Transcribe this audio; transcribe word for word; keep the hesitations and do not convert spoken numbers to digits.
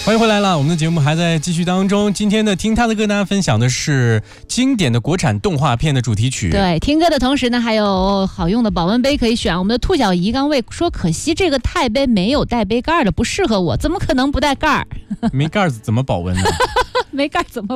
欢迎回来了，我们的节目还在继续当中。今天的听他的歌，跟大家分享的是经典的国产动画片的主题曲。 对，听歌的同时呢，还有好用的保温杯可以选。我们的兔小姨刚为说，可惜这个钛杯没有带杯盖的，不适合我，怎么可能不带盖儿？ 没盖子怎么保温呢？ 没盖怎么